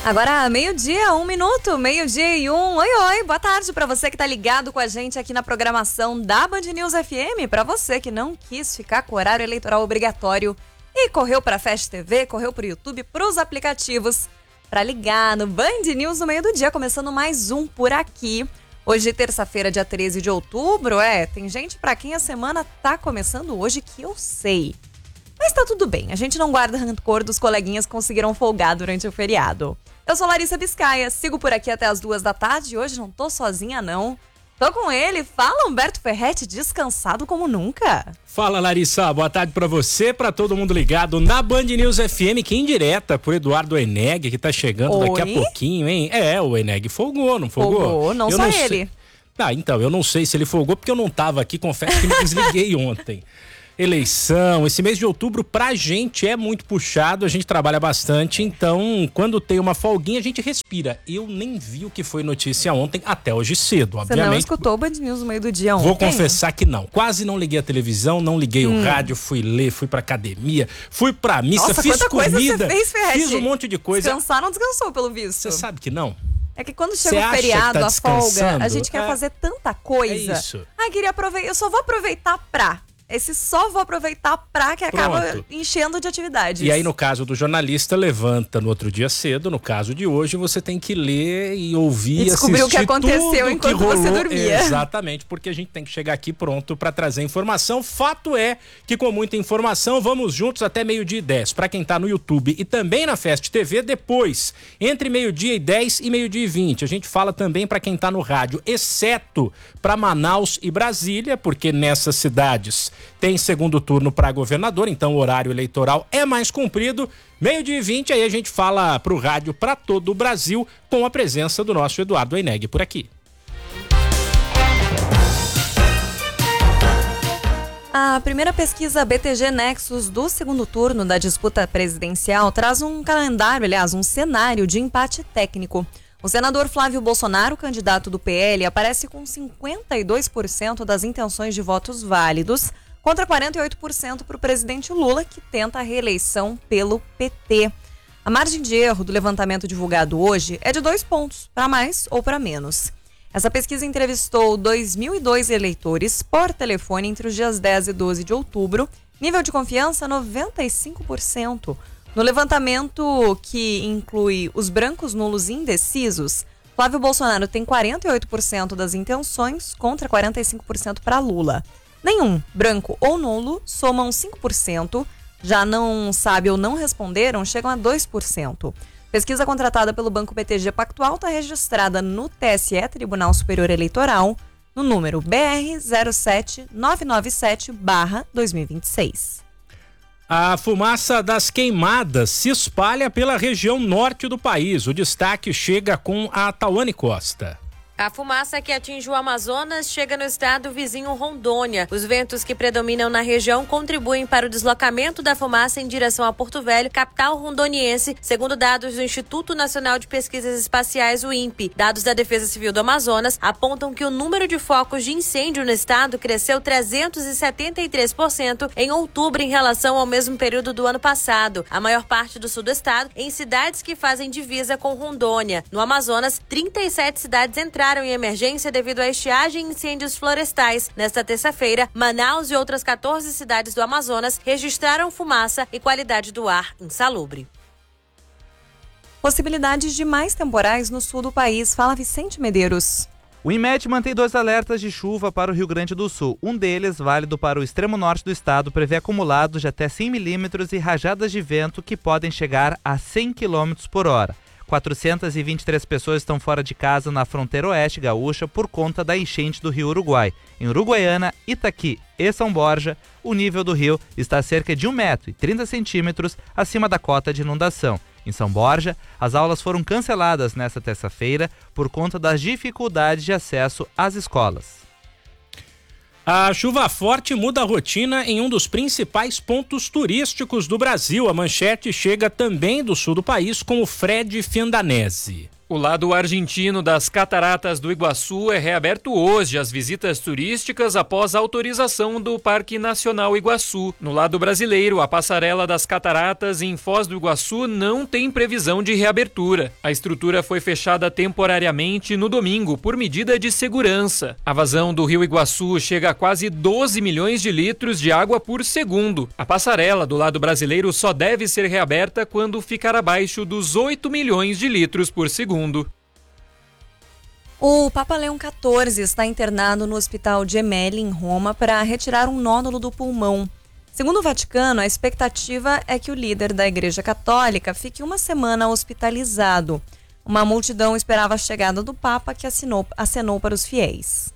Agora, meio-dia, 1 minuto, meio-dia e 1. Oi, oi, boa tarde pra você que tá ligado com a gente aqui na programação da Band News FM. Pra você que não quis ficar com o horário eleitoral obrigatório e correu pra Fast TV, correu pro YouTube, pros aplicativos, pra ligar no Band News no meio do dia, começando mais um por aqui. Hoje, terça-feira, dia 13 de outubro, tem gente pra quem a semana tá começando hoje que eu sei. Mas tá tudo bem, a gente não guarda rancor dos coleguinhas que conseguiram folgar durante o feriado. Eu sou Larissa Biscaia, sigo por aqui até as 2 da tarde e hoje não tô sozinha não. Tô com ele, fala Humberto Ferretti, descansado como nunca. Fala Larissa, boa tarde pra você, pra todo mundo ligado na Band News FM, que indireta pro Eduardo Eneg, que tá chegando daqui a pouquinho, hein? O Eneg folgou, não folgou? Folgou, não só ele. Então, eu não sei se ele folgou porque eu não tava aqui, confesso que me desliguei ontem. Eleição, esse mês de outubro pra gente é muito puxado, a gente trabalha bastante, então quando tem uma folguinha a gente respira. Eu nem vi o que foi notícia ontem, até hoje cedo, obviamente. Você não escutou o Band News no meio do dia ontem? Vou confessar que não, quase não liguei a televisão, não liguei o rádio, fui ler, fui pra academia, fui pra missa, fiz comida, fiz um monte de coisa. Descansar não descansou pelo visto. Você sabe que não? É que quando chega o feriado, a folga, a gente quer fazer tanta coisa. É isso. Queria aproveitar, eu só vou aproveitar pra... só vou aproveitar pra que acaba enchendo de atividades. E aí, no caso do jornalista, levanta no outro dia cedo. No caso de hoje, você tem que ler e ouvir, e descobrir o que aconteceu enquanto você dormia. Exatamente, porque a gente tem que chegar aqui pronto pra trazer informação. Fato é que com muita informação, vamos juntos até 12:10. Pra quem tá no YouTube e também na Fast TV, depois, entre 12:10 e 12:20. A gente fala também pra quem tá no rádio, exceto pra Manaus e Brasília, porque nessas cidades tem segundo turno para governador, então o horário eleitoral é mais comprido. 12:20, aí a gente fala pro rádio para todo o Brasil, com a presença do nosso Eduardo Eneg por aqui. A primeira pesquisa BTG Nexus do segundo turno da disputa presidencial traz um calendário, um cenário de empate técnico. O senador Flávio Bolsonaro, candidato do PL, aparece com 52% das intenções de votos válidos, contra 48% para o presidente Lula, que tenta a reeleição pelo PT. A margem de erro do levantamento divulgado hoje é de 2 pontos, para mais ou para menos. Essa pesquisa entrevistou 2.002 eleitores por telefone entre os dias 10 e 12 de outubro, nível de confiança 95%. No levantamento, que inclui os brancos, nulos e indecisos, Flávio Bolsonaro tem 48% das intenções contra 45% para Lula. Nenhum branco ou nulo somam 5%, já não sabe ou não responderam chegam a 2%. Pesquisa contratada pelo Banco BTG Pactual está registrada no TSE, Tribunal Superior Eleitoral, no número BR 07997/2026. A fumaça das queimadas se espalha pela região norte do país. O destaque chega com a Tawane Costa. A fumaça que atinge o Amazonas chega no estado vizinho Rondônia. Os ventos que predominam na região contribuem para o deslocamento da fumaça em direção a Porto Velho, capital rondoniense, segundo dados do Instituto Nacional de Pesquisas Espaciais, o INPE. Dados da Defesa Civil do Amazonas apontam que o número de focos de incêndio no estado cresceu 373% em outubro em relação ao mesmo período do ano passado. A maior parte do sul do estado em cidades que fazem divisa com Rondônia. No Amazonas, 37 cidades entraram em emergência devido à estiagem e incêndios florestais. Nesta terça-feira, Manaus e outras 14 cidades do Amazonas registraram fumaça e qualidade do ar insalubre. Possibilidades de mais temporais no sul do país. Fala Vicente Medeiros. O INMET mantém 2 alertas de chuva para o Rio Grande do Sul. Um deles, válido para o extremo norte do estado, prevê acumulados de até 100 milímetros e rajadas de vento que podem chegar a 100 km por hora. 423 pessoas estão fora de casa na fronteira oeste gaúcha por conta da enchente do rio Uruguai. Em Uruguaiana, Itaqui e São Borja, o nível do rio está a cerca de 1,30 m acima da cota de inundação. Em São Borja, as aulas foram canceladas nesta terça-feira por conta das dificuldades de acesso às escolas. A chuva forte muda a rotina em um dos principais pontos turísticos do Brasil. A manchete chega também do sul do país com o Fred Fiandanese. O lado argentino das Cataratas do Iguaçu é reaberto hoje às visitas turísticas após a autorização do Parque Nacional Iguaçu. No lado brasileiro, a passarela das Cataratas em Foz do Iguaçu não tem previsão de reabertura. A estrutura foi fechada temporariamente no domingo por medida de segurança. A vazão do Rio Iguaçu chega a quase 12 milhões de litros de água por segundo. A passarela do lado brasileiro só deve ser reaberta quando ficar abaixo dos 8 milhões de litros por segundo. O Papa Leão XIV está internado no Hospital Gemelli, em Roma, para retirar um nódulo do pulmão. Segundo o Vaticano, a expectativa é que o líder da Igreja Católica fique uma semana hospitalizado. Uma multidão esperava a chegada do Papa, que acenou para os fiéis.